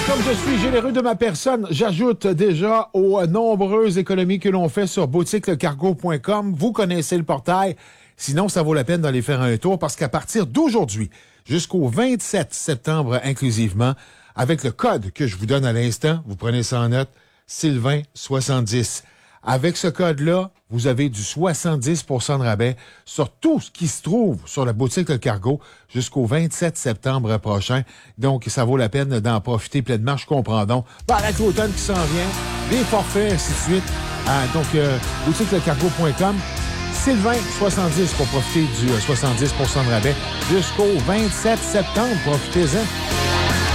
Comme je suis généreux de ma personne, j'ajoute déjà aux nombreuses économies que l'on fait sur boutiquelecargo.com. Vous connaissez le portail. Sinon, ça vaut la peine d'aller faire un tour parce qu'à partir d'aujourd'hui, jusqu'au 27 septembre inclusivement, avec le code que je vous donne à l'instant, vous prenez ça en note, Sylvain70. Avec ce code-là, vous avez du 70% de rabais sur tout ce qui se trouve sur la boutique Le Cargo jusqu'au 27 septembre prochain. Donc, ça vaut la peine d'en profiter pleinement. Je comprends donc. Avec l'automne qui s'en vient, des forfaits, ainsi de suite. Boutiquelecargo.com. Sylvain70 pour profiter du 70% de rabais jusqu'au 27 septembre. Profitez-en.